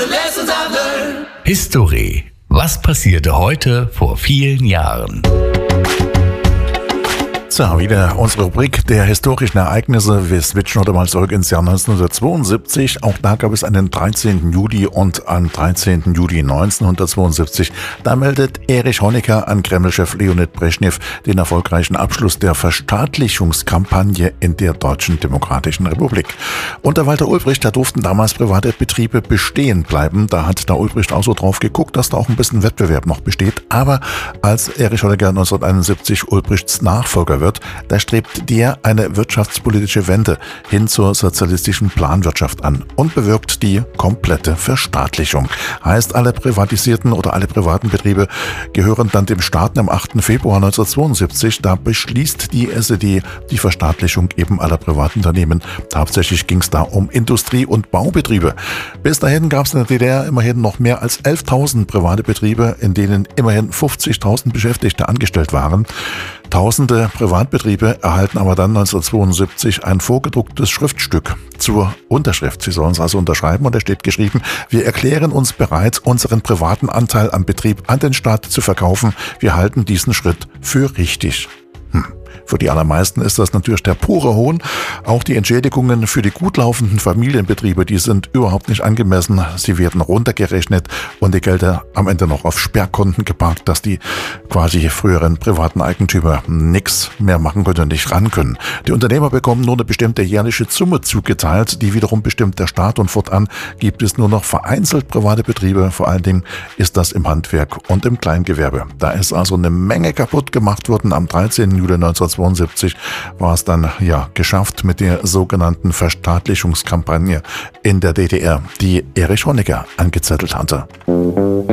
History. Was passierte heute vor vielen Jahren? So, wieder unsere Rubrik der historischen Ereignisse. Wir switchen heute mal zurück ins Jahr 1972. Auch da gab es einen 13. Juli und am 13. Juli 1972, da meldet Erich Honecker an Kreml-Chef Leonid Brezhnev den erfolgreichen Abschluss der Verstaatlichungskampagne in der Deutschen Demokratischen Republik. Unter Walter Ulbricht, da durften damals private Betriebe bestehen bleiben. Da hat der Ulbricht auch so drauf geguckt, dass da auch ein bisschen Wettbewerb noch besteht. Aber als Erich Honecker 1971 Ulbrichts Nachfolger wird, da strebt der eine wirtschaftspolitische Wende hin zur sozialistischen Planwirtschaft an und bewirkt die komplette Verstaatlichung. Heißt, alle privatisierten oder alle privaten Betriebe gehören dann dem Staat. Am 8. Februar 1972, da beschließt die SED die Verstaatlichung eben aller privaten Unternehmen. Hauptsächlich ging es da um Industrie- und Baubetriebe. Bis dahin gab es in der DDR immerhin noch mehr als 11.000 private Betriebe, in denen immerhin 50.000 Beschäftigte angestellt waren. Tausende Privatbetriebe erhalten aber dann 1972 ein vorgedrucktes Schriftstück zur Unterschrift. Sie sollen es also unterschreiben und da steht geschrieben: Wir erklären uns bereit, unseren privaten Anteil am Betrieb an den Staat zu verkaufen. Wir halten diesen Schritt für richtig. Für die allermeisten ist das natürlich der pure Hohn. Auch die Entschädigungen für die gut laufenden Familienbetriebe, die sind überhaupt nicht angemessen. Sie werden runtergerechnet und die Gelder am Ende noch auf Sperrkonten geparkt, dass die quasi früheren privaten Eigentümer nichts mehr machen können und nicht ran können. Die Unternehmer bekommen nur eine bestimmte jährliche Summe zugeteilt, die wiederum bestimmt der Staat, und fortan gibt es nur noch vereinzelt private Betriebe. Vor allen Dingen ist das im Handwerk und im Kleingewerbe. Da ist also eine Menge kaputt gemacht worden. Am 13. Juli 1972 war es dann geschafft mit der sogenannten Verstaatlichungskampagne in der DDR, die Erich Honecker angezettelt hatte.